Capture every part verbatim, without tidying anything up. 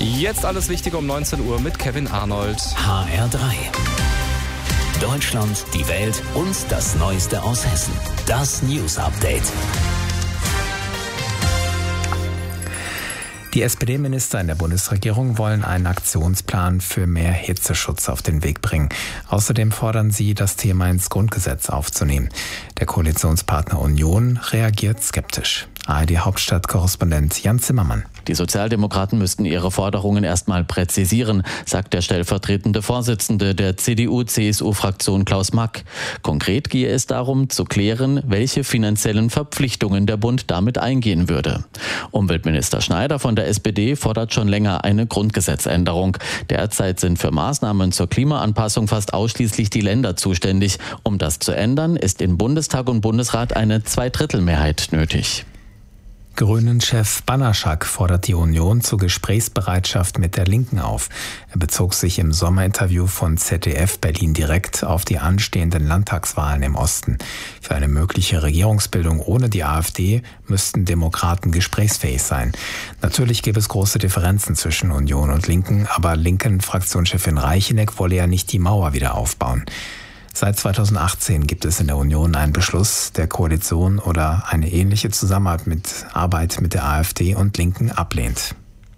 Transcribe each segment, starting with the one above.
Jetzt alles Wichtige um neunzehn Uhr mit Kevin Arnold. H R drei. Deutschland, die Welt und das Neueste aus Hessen. Das News Update. Die S P D-Minister in der Bundesregierung wollen einen Aktionsplan für mehr Hitzeschutz auf den Weg bringen. Außerdem fordern sie, das Thema ins Grundgesetz aufzunehmen. Der Koalitionspartner Union reagiert skeptisch. A R D-Hauptstadtkorrespondent Jan Zimmermann. Die Sozialdemokraten müssten ihre Forderungen erstmal präzisieren, sagt der stellvertretende Vorsitzende der C D U C S U-Fraktion Klaus Mack. Konkret gehe es darum, zu klären, welche finanziellen Verpflichtungen der Bund damit eingehen würde. Umweltminister Schneider von der S P D fordert schon länger eine Grundgesetzänderung. Derzeit sind für Maßnahmen zur Klimaanpassung fast ausschließlich die Länder zuständig. Um das zu ändern, ist in Bundestag und Bundesrat eine Zweidrittelmehrheit nötig. Grünen-Chef Banaszak fordert die Union zur Gesprächsbereitschaft mit der Linken auf. Er bezog sich im Sommerinterview von Z D F Berlin direkt auf die anstehenden Landtagswahlen im Osten. Für eine mögliche Regierungsbildung ohne die AfD müssten Demokraten gesprächsfähig sein. Natürlich gäbe es große Differenzen zwischen Union und Linken, aber Linken-Fraktionschefin Reicheneck wolle ja nicht die Mauer wieder aufbauen. Seit zweitausendachtzehn gibt es in der Union einen Beschluss der Koalition oder eine ähnliche Zusammenarbeit mit, Arbeit mit der AfD und Linken ablehnt.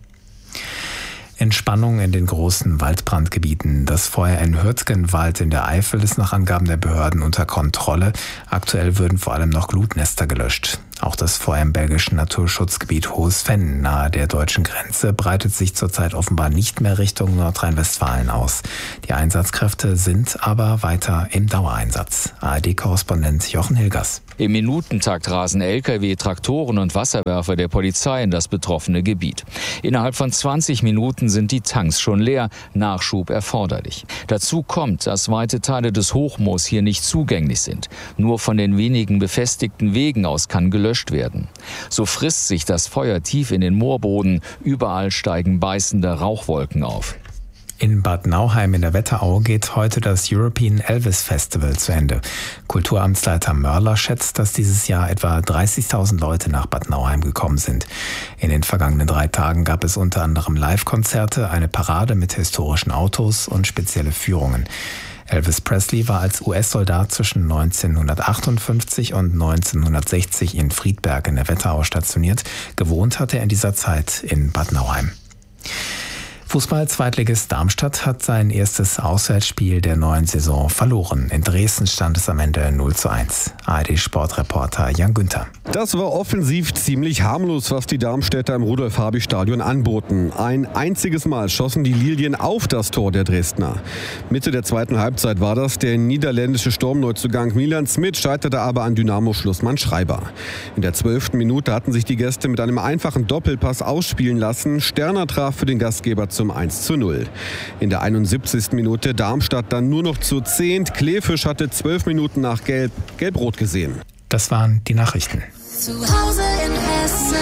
Entspannung in den großen Waldbrandgebieten. Das Feuer in Hürtgenwald in der Eifel ist nach Angaben der Behörden unter Kontrolle. Aktuell würden vor allem noch Glutnester gelöscht. Auch das Feuer im belgischen Naturschutzgebiet Hohes Venn nahe der deutschen Grenze breitet sich zurzeit offenbar nicht mehr Richtung Nordrhein-Westfalen aus. Die Einsatzkräfte sind aber weiter im Dauereinsatz. A R D-Korrespondent Jochen Hilgers. Im Minutentakt rasen L K W, Traktoren und Wasserwerfer der Polizei in das betroffene Gebiet. Innerhalb von zwanzig Minuten sind die Tanks schon leer, Nachschub erforderlich. Dazu kommt, dass weite Teile des Hochmoos hier nicht zugänglich sind. Nur von den wenigen befestigten Wegen aus kann gelöscht werden. So frisst sich das Feuer tief in den Moorboden, überall steigen beißende Rauchwolken auf. In Bad Nauheim in der Wetterau geht heute das European Elvis Festival zu Ende. Kulturamtsleiter Mörler schätzt, dass dieses Jahr etwa dreißigtausend Leute nach Bad Nauheim gekommen sind. In den vergangenen drei Tagen gab es unter anderem Live-Konzerte, eine Parade mit historischen Autos und spezielle Führungen. Elvis Presley war als U S-Soldat zwischen neunzehnhundertachtundfünfzig und neunzehnhundertsechzig in Friedberg in der Wetterau stationiert. Gewohnt hat er in dieser Zeit in Bad Nauheim. Fußball-Zweitligist Darmstadt hat sein erstes Auswärtsspiel der neuen Saison verloren. In Dresden stand es am Ende null zu eins. A R D-Sportreporter Jan Günther. Das war offensiv ziemlich harmlos, was die Darmstädter im Rudolf-Habich-Stadion anboten. Ein einziges Mal schossen die Lilien auf das Tor der Dresdner. Mitte der zweiten Halbzeit war das. Der niederländische Sturmneuzugang Milan Smit scheiterte aber an Dynamo-Schlussmann Schreiber. In der zwölften Minute hatten sich die Gäste mit einem einfachen Doppelpass ausspielen lassen. Sterner traf für den Gastgeber zum eins zu null. In der einundsiebzigsten Minute Darmstadt dann nur noch zu zehnt. Kleefisch hatte zwölf Minuten nach Gelb, Gelb-Rot gesehen. Das waren die Nachrichten. Zu Hause in Hessen.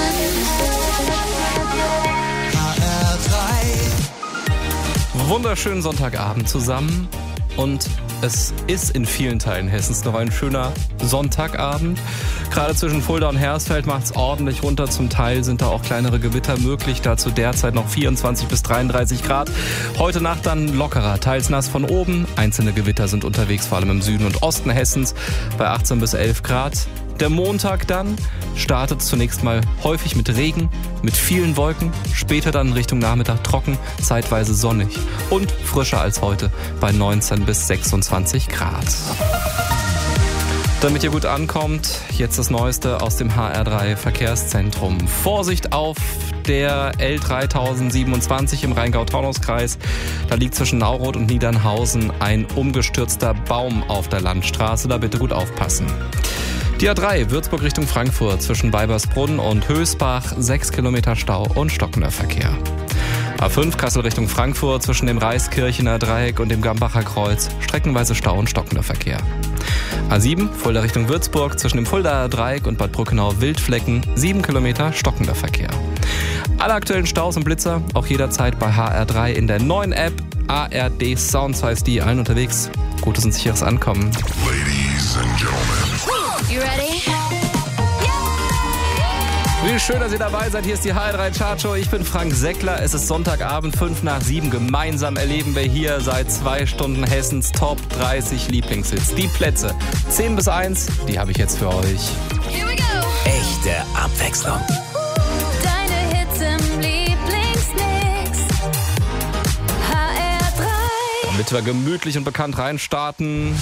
H R drei. Wunderschönen Sonntagabend zusammen. Und es ist in vielen Teilen Hessens noch ein schöner Sonntagabend. Gerade zwischen Fulda und Hersfeld macht es ordentlich runter. Zum Teil sind da auch kleinere Gewitter möglich. Dazu derzeit noch vierundzwanzig bis dreiunddreißig Grad. Heute Nacht dann lockerer, teils nass von oben. Einzelne Gewitter sind unterwegs, vor allem im Süden und Osten Hessens bei achtzehn bis elf Grad. Der Montag dann startet zunächst mal häufig mit Regen, mit vielen Wolken, später dann Richtung Nachmittag trocken, zeitweise sonnig und frischer als heute bei neunzehn bis sechsundzwanzig Grad. Damit ihr gut ankommt, jetzt das Neueste aus dem H R drei Verkehrszentrum. Vorsicht auf der L dreitausendsiebenundzwanzig im Rheingau-Taunus-Kreis. Da liegt zwischen Nauroth und Niedernhausen ein umgestürzter Baum auf der Landstraße. Da bitte gut aufpassen. Die A drei Würzburg Richtung Frankfurt zwischen Weibersbrunn und Hösbach, sechs Kilometer Stau und stockender Verkehr. A fünf Kassel Richtung Frankfurt zwischen dem Reiskirchener Dreieck und dem Gambacher Kreuz, streckenweise Stau und stockender Verkehr. A sieben Fulda Richtung Würzburg zwischen dem Fuldaer Dreieck und Bad Brückenau Wildflecken, sieben Kilometer stockender Verkehr. Alle aktuellen Staus und Blitzer auch jederzeit bei H R drei in der neuen App. A R D Sounds heißt die, allen unterwegs. Gutes und sicheres Ankommen. Ladies and gentlemen. You ready? Wie schön, dass ihr dabei seid. Hier ist die H R drei Chartshow. Ich bin Frank Seckler. Es ist Sonntagabend, fünf nach sieben. Gemeinsam erleben wir hier seit zwei Stunden Hessens Top dreißig Lieblingshits. Die Plätze zehn bis eins, die habe ich jetzt für euch. Here we go. Echte Abwechslung. Deine Hits im Lieblingsmix. H R drei. Damit wir gemütlich und bekannt reinstarten.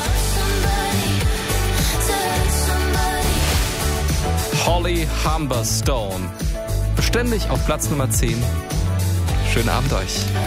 Holly Humberstone. Beständig auf Platz Nummer zehn. Schönen Abend euch.